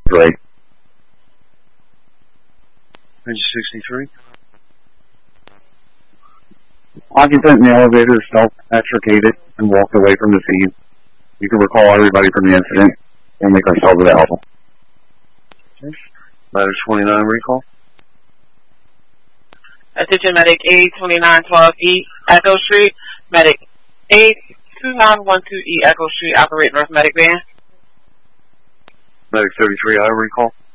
Great. Page 63. Occupant in the elevator self-extricated and walked away from the scene. You can recall everybody from the incident. We'll make ourselves available. Okay. Ladder 29 recall. Attention medic A2912E Echo Street. Medic A2912E Echo Street. Operate North Medic Van. Medic 33I recall.